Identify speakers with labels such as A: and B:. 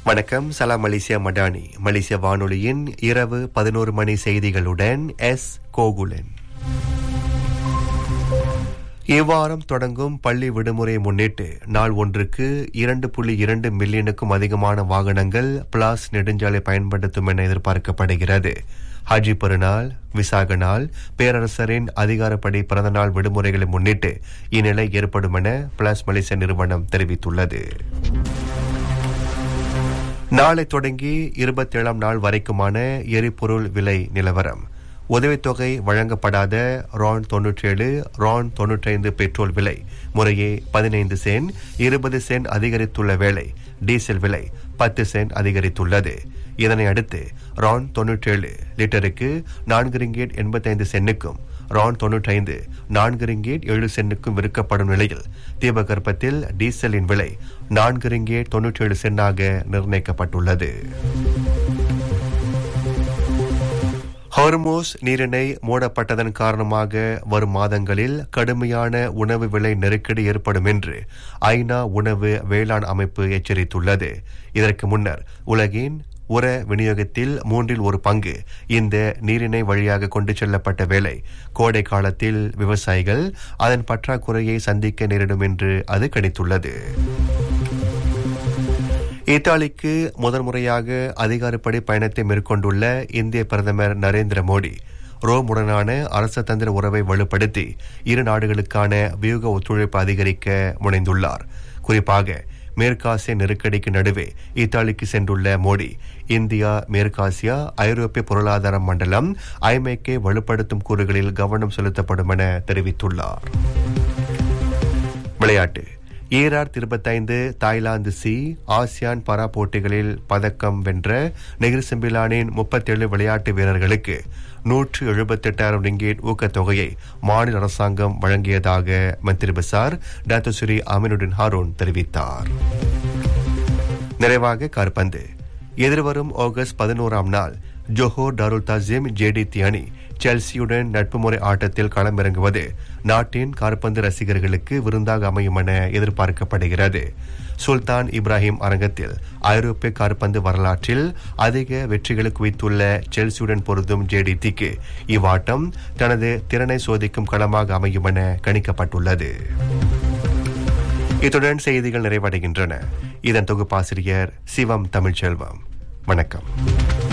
A: வணக்கம். சலாம் மலேசியா மடானி. மலேசிய வானொலியின் இரவு 11 மணி செய்திகளுடன் கோகுலன். இவ்வாரம் தொடங்கும் பள்ளி விடுமுறையை முன்னிட்டு நாள் ஒன்றுக்கு 2.2 மில்லியனுக்கும் அதிகமான வாகனங்கள் பிளாஸ் நெடுஞ்சாலை பயன்படுத்தும் என எதிர்பார்க்கப்படுகிறது. ஹஜ்ஜி பெருநாள், விசாக நாள், பேரரசரின் அதிகாரப்படி பிறந்தநாள் விடுமுறைகளை முன்னிட்டு இந்நிலை ஏற்படும் என பிளாஸ் மலேசியா நிறுவனம் தெரிவித்துள்ளது. நாளை தொடங்கி 27ஆம் நாள் வரைக்குமான எரிபொருள் விலை நிலவரம். உதவித்தொகை வழங்கப்படாத ரான் 97, ரான் 95 பெட்ரோல் விலை முறையே 15 சென்ட், 20 சென்ட் அதிகரித்துள்ள வேளை டீசல் விலை 10 சென்ட் அதிகரித்துள்ளது. இதனை அடுத்து ரான் 97 லிட்டருக்கு 4 ரிங்கேட் 85 சென்னுக்கும், ரான் 95 4 ரிங்கேட் 7 சென்னுக்கும் விற்கப்படும் நிலையில் தீபகற்பத்தில் டீசலின் விலை 4 ரிங்கேட் 97 சென்டாக நிர்ணயிக்கப்பட்டுள்ளது. ஹார்மோஸ் நீரிணை மூடப்பட்டதன் காரணமாக வரும் மாதங்களில் கடுமையான உணவு விலை நெருக்கடி ஏற்படும் என்று ஐநா உணவு வேளாண் அமைப்பு எச்சரித்துள்ளது. இதற்கு முன்னர் உலகின் உர விநியோகத்தில் 1/3 பங்கு இந்த நீரிணை வழியாக கொண்டு செல்லப்பட்ட வேளை கோடை காலத்தில் விவசாயிகள் அதன் பற்றாக்குறையை சந்திக்க நேரிடும் என்று அது கணித்துள்ளது. இத்தாலிக்கு முதன்முறையாக அதிகாரப்படி பயணத்தை மேற்கொண்டுள்ள இந்திய பிரதமர் நரேந்திர மோடி ரோமுடனான அரச தந்திர உறவை வலுப்படுத்தி இரு நாடுகளுக்கான வியூக ஒத்துழைப்பு அதிகரிக்க முனைந்துள்ளார். குறிப்பாக மேற்காசிய நெருக்கடிக்கு நடுவே இத்தாலிக்கு சென்றுள்ள மோடி இந்தியா, மேற்காசியா, ஐரோப்பிய பொருளாதார மண்டலம் ஐமேக்கை வலுப்படுத்தும் கூறுகளில் கவனம் செலுத்தப்படும் என தெரிவித்துள்ளார். விளையாட்டு. 2025 தாய்லாந்து ஆசியான் பாரா போட்டிகளில் பதக்கம் வென்ற நெகிர் செம்பிலானின் 37 விளையாட்டு வீரர்களுக்கு 178,000 ரிங்கேட் ஊக்கத்தொகையை மாநில அரசாங்கம் வழங்கியதாக மந்திரி பசார் டாக்டர் ஸ்ரீ அமீனுடின் ஹாரூன் தெரிவித்தார். நிறைவாக காற்பந்து. எதிர்வரும் ஆகஸ்ட் 11ஆம் நாள் ஜோஹோர் டாருல் தாசிம் ஜேடிடி அணி செல்சியுடன் நட்பு முறை ஆட்டத்தில் களமிறங்குவது நாட்டின் காற்பந்து ரசிகர்களுக்கு விருந்தாக அமையும் என எதிர்பார்க்கப்படுகிறது. சுல்தான் இப்ராஹிம் அரங்கத்தில் ஐரோப்பிய காற்பந்து வரலாற்றில் அதிக வெற்றிகளை குவித்துள்ள செல்சியுடன் பொருந்தும் ஜேடிடிக்கு இவ்வாட்டம் தனது திறனை சோதிக்கும் களமாக அமையும் என கணிக்கப்பட்டுள்ளது. இத்துடன் செய்திகள் நிறைவடைகின்றன. இதன் தொகுப்பாசிரியர் சிவம் தமிழ்ச்செல்வம். வணக்கம்.